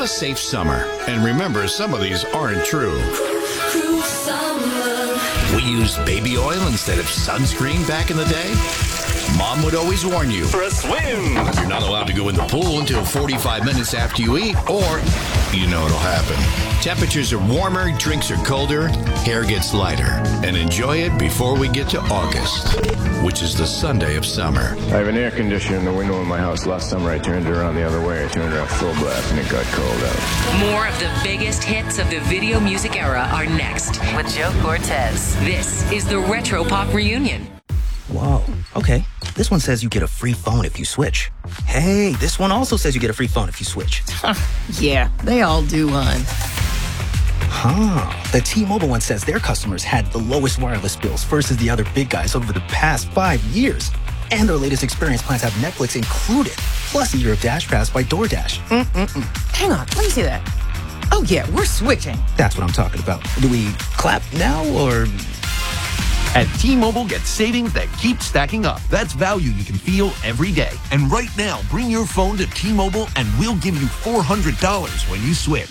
a safe summer. And remember, some of these aren't true. We used baby oil instead of sunscreen back in the day. Mom would always warn you. For a swim. You're not allowed to go in the pool until 45 minutes after you eat, or you know it'll happen. Temperatures are warmer, drinks are colder, hair gets lighter. And enjoy it before we get to August, which is the Sunday of summer. I have an air conditioner in the window of my house. Last summer I turned it around the other way. I turned it on full blast and it got cold out. More of the biggest hits of the video music era are next with Joe Cortez. This is the Retro Pop Reunion. Whoa, okay. This one says you get a free phone if you switch. Hey, this one also says you get a free phone if you switch. Yeah, they all do, hon. The T-Mobile one says their customers had the lowest wireless bills versus the other big guys over the past 5 years. And their latest experience plans have Netflix included, plus a year of Dash Pass by DoorDash. Hang on, let me see that. Oh yeah, we're switching. That's what I'm talking about. Do we clap now, or... At T-Mobile, get savings that keep stacking up. That's value you can feel every day. And right now, bring your phone to T-Mobile and we'll give you $400 when you switch.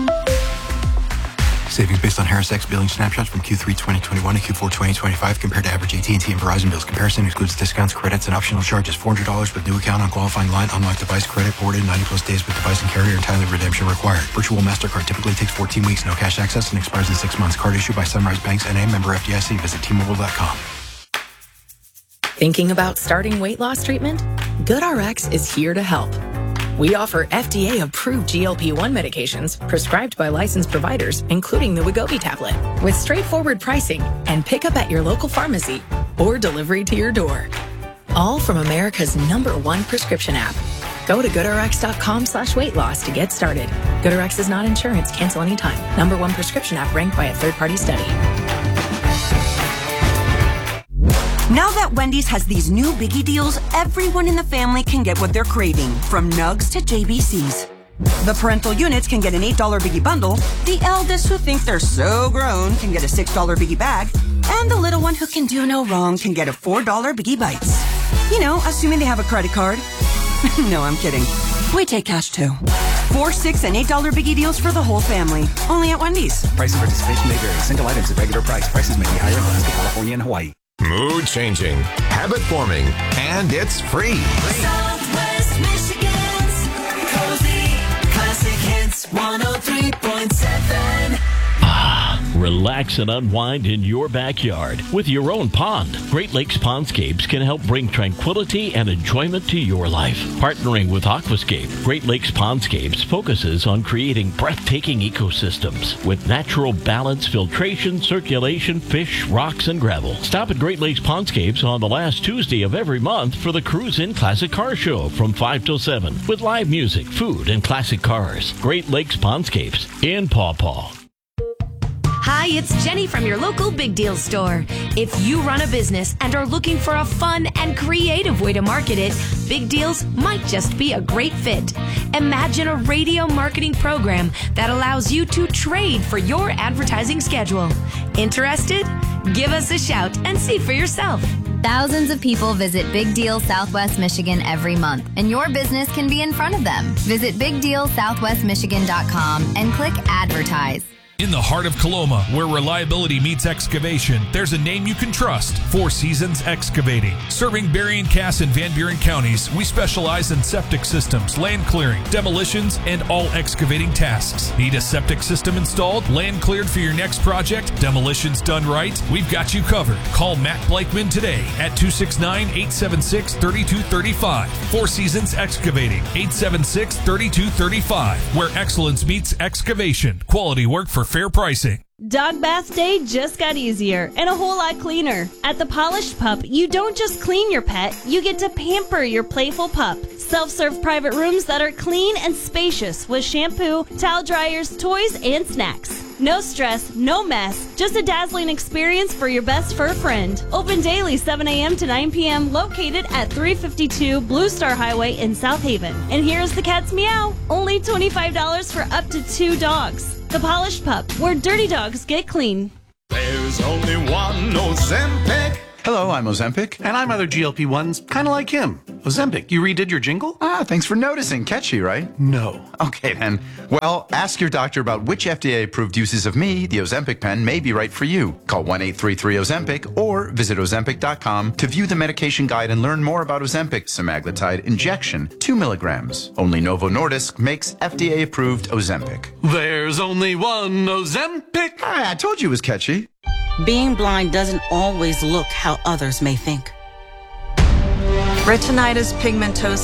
Savings based on Harris X billing snapshots from Q3 2021 to Q4 2025 compared to average AT&T and Verizon bills. Comparison excludes discounts, credits, and optional charges. $400 with new account on qualifying line. Unlocked device credit ported 90 plus days with device and carrier. Entirely redemption required. Virtual MasterCard typically takes 14 weeks. No cash access and expires in 6 months. Card issued by Sunrise Banks N.A. Member FDIC. Visit T-Mobile.com. Thinking about starting weight loss treatment? GoodRx is here to help. We offer FDA-approved GLP-1 medications prescribed by licensed providers, including the Wegovy tablet, with straightforward pricing and pickup at your local pharmacy or delivery to your door. All from America's #1 prescription app. Go to GoodRx.com/weight loss to get started. GoodRx is not insurance. Cancel anytime. #1 prescription app ranked by a third-party study. Now that Wendy's has these new biggie deals, everyone in the family can get what they're craving, from nugs to JBCs. The parental units can get an $8 biggie bundle, the eldest who think they're so grown can get a $6 biggie bag, and the little one who can do no wrong can get a $4 biggie bites. You know, assuming they have a credit card. No, I'm kidding. We take cash too. 4, 6, and $8 biggie deals for the whole family. Only at Wendy's. Price and participation may vary. Single items at regular price. Prices may be higher in Alaska, California, and Hawaii. Mood changing, habit forming, and it's free. Southwest Michigan's Cozy Classic Hits 103.7. Relax and unwind in your backyard with your own pond. Great Lakes Pondscapes can help bring tranquility and enjoyment to your life. Partnering with Aquascape, Great Lakes Pondscapes focuses on creating breathtaking ecosystems with natural balance, filtration, circulation, fish, rocks, and gravel. Stop at Great Lakes Pondscapes on the last Tuesday of every month for the Cruise In Classic Car Show from 5 till 7 with live music, food, and classic cars. Great Lakes Pondscapes in Paw Paw. Hi, it's Jenny from your local Big Deal store. If you run a business and are looking for a fun and creative way to market it, Big Deals might just be a great fit. Imagine a radio marketing program that allows you to trade for your advertising schedule. Interested? Give us a shout and see for yourself. Thousands of people visit Big Deal Southwest Michigan every month, and your business can be in front of them. Visit BigDealSouthwestMichigan.com and click Advertise. In the heart of Coloma, where reliability meets excavation, there's a name you can trust: Four Seasons Excavating. Serving Berrien, Cass, and Van Buren counties, we specialize in septic systems, land clearing, demolitions, and all excavating tasks. Need a septic system installed, land cleared for your next project, demolitions done right? We've got you covered. Call Matt Blakeman today at 269-876-3235. Four Seasons Excavating, 876-3235, where excellence meets excavation. Quality work for fair pricing. Dog bath day just got easier and a whole lot cleaner. At the Polished Pup, you don't just clean your pet, you get to pamper your playful pup. Self-serve private rooms that are clean and spacious with shampoo, towel dryers, toys, and snacks. No stress, no mess, just a dazzling experience for your best fur friend. Open daily 7 a.m. to 9 p.m. located at 352 Blue Star Highway in South Haven. And here's the cat's meow. Only $25 for up to 2 dogs. The Polished Pup, where dirty dogs get clean. There's only one Ozempic. Hello, I'm Ozempic, and I'm other GLP-1s, kind of like him. Ozempic, you redid your jingle? Thanks for noticing. Catchy, right? No. Okay, then. Well, ask your doctor about which FDA-approved uses of me, the Ozempic pen, may be right for you. Call 1-833-OZEMPIC or visit Ozempic.com to view the medication guide and learn more about Ozempic semaglutide injection, 2 milligrams. Only Novo Nordisk makes FDA-approved Ozempic. There's only one Ozempic. I told you it was catchy. Being blind doesn't always look how others may think. Retinitis pigmentosa